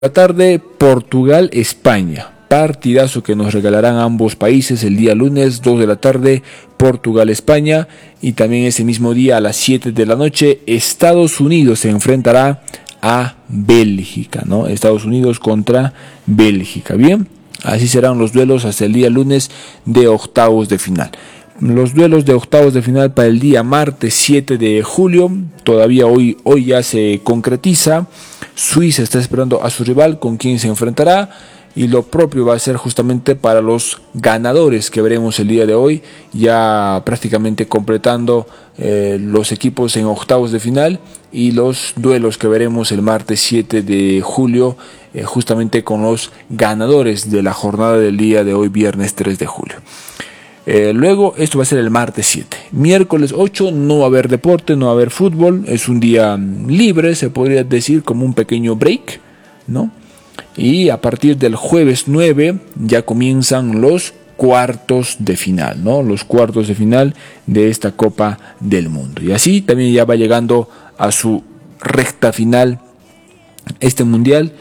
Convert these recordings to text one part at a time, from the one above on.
La tarde, Portugal-España. Partidazo que nos regalarán ambos países el día lunes, 2 de la tarde, Portugal-España. Y también ese mismo día, a las 7 de la noche, Estados Unidos se enfrentará a Bélgica, ¿no? Estados Unidos contra Bélgica. Bien, así serán los duelos hasta el día lunes de octavos de final. Los duelos de octavos de final para el día martes 7 de julio, todavía hoy ya se concretiza. Suiza está esperando a su rival con quien se enfrentará, y lo propio va a ser justamente para los ganadores que veremos el día de hoy, ya prácticamente completando los equipos en octavos de final, y los duelos que veremos el martes 7 de julio justamente con los ganadores de la jornada del día de hoy, viernes 3 de julio. Luego esto va a ser el martes 7. Miércoles 8 no va a haber deporte, no va a haber fútbol, es un día libre, se podría decir, como un pequeño break, ¿no? Y a partir del jueves 9 ya comienzan los cuartos de final, ¿no? Los cuartos de final de esta Copa del Mundo. Y así también ya va llegando a su recta final este mundial.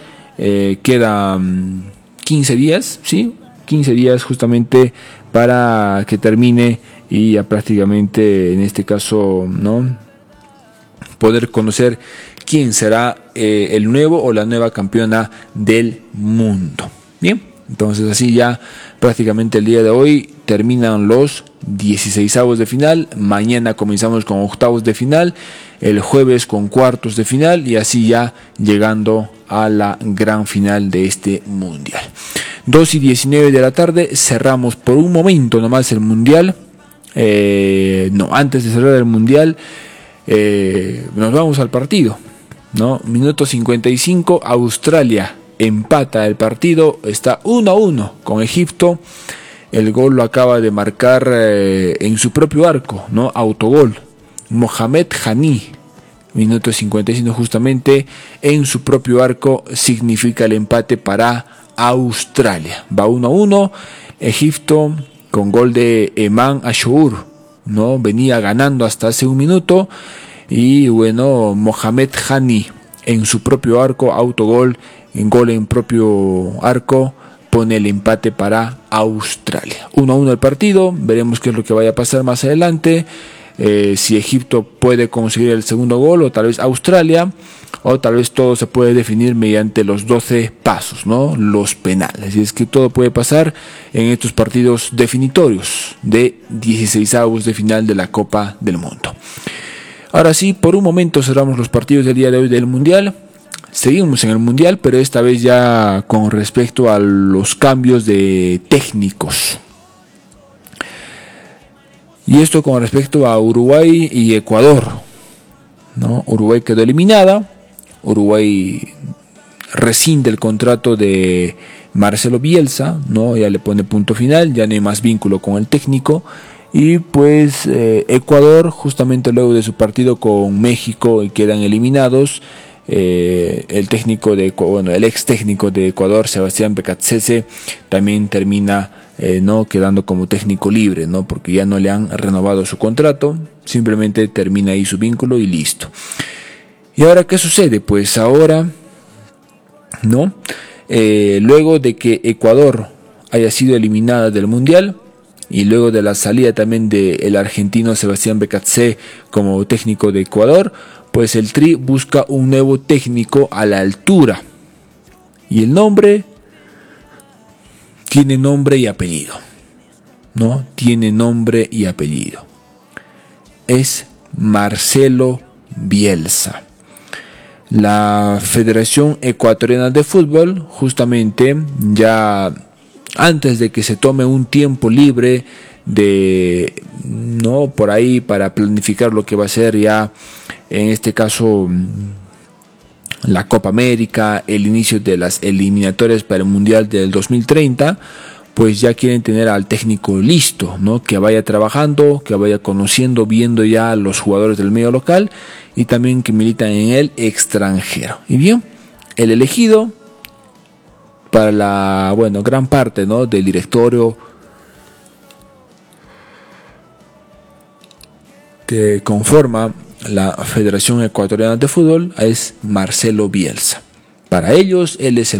Quedan 15 días, ¿sí? 15 días justamente para que termine, y ya prácticamente en este caso, ¿no?, poder conocer quién será el nuevo o la nueva campeona del mundo. Bien, entonces así ya prácticamente el día de hoy terminan los 16avos de final. Mañana comenzamos con octavos de final, el jueves con cuartos de final, y así ya llegando a la gran final de este mundial. 2:19 de la tarde, cerramos por un momento nomás el mundial. Antes de cerrar el mundial, nos vamos al partido, ¿no? Minuto 55, Australia empata el partido, está 1-1 con Egipto. El gol lo acaba de marcar en su propio arco, ¿no? Autogol, Mohamed Hani. Minuto 55 justamente en su propio arco significa el empate para Australia. Va 1-1, Egipto con gol de Eman Ashour, ¿no? Venía ganando hasta hace un minuto, y bueno, Mohamed Hani en su propio arco, autogol, en gol en propio arco, pone el empate para Australia. 1-1 el partido, veremos qué es lo que vaya a pasar más adelante. Si Egipto puede conseguir el segundo gol, o tal vez Australia, o tal vez todo se puede definir mediante los 12 pasos, ¿no? Los penales. Y es que todo puede pasar en estos partidos definitorios de 16avos de final de la Copa del Mundo. Ahora sí, por un momento cerramos los partidos del día de hoy del Mundial. Seguimos en el Mundial, pero esta vez ya con respecto a los cambios de técnicos. Y esto con respecto a Uruguay y Ecuador, ¿no? Uruguay quedó eliminada. Uruguay rescinde el contrato de Marcelo Bielsa, ¿no? Ya le pone punto final, ya no hay más vínculo con el técnico. Y pues Ecuador, justamente luego de su partido con México, y quedan eliminados. El ex técnico de Ecuador, Sebastián Becazzese, también termina no quedando como técnico libre, ¿no? Porque ya no le han renovado su contrato, simplemente termina ahí su vínculo y listo. ¿Y ahora qué sucede? Pues ahora, ¿no? Luego de que Ecuador haya sido eliminada del Mundial, y luego de la salida también del argentino Sebastián Becazzese como técnico de Ecuador, pues el Tri busca un nuevo técnico a la altura. Y el nombre tiene nombre y apellido, ¿no? Tiene nombre y apellido. Es Marcelo Bielsa. La Federación Ecuatoriana de Fútbol, justamente ya antes de que se tome un tiempo libre no por ahí para planificar lo que va a ser ya en este caso la Copa América, el inicio de las eliminatorias para el Mundial del 2030, pues ya quieren tener al técnico listo, ¿no? Que vaya trabajando, que vaya conociendo, viendo ya a los jugadores del medio local, y también que militan en el extranjero. Y bien, el elegido para la gran parte, ¿no?, del directorio que conforma la Federación Ecuatoriana de Fútbol es Marcelo Bielsa. Para ellos, él es el